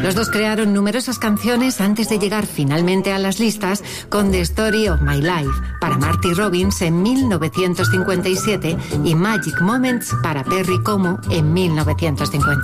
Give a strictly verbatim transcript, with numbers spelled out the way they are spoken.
Los dos crearon numerosas canciones antes de llegar finalmente a las listas con The Story of My Life para Marty Robbins en mil novecientos cincuenta y siete y Magic Moments para Perry Como en mil novecientos cincuenta y ocho.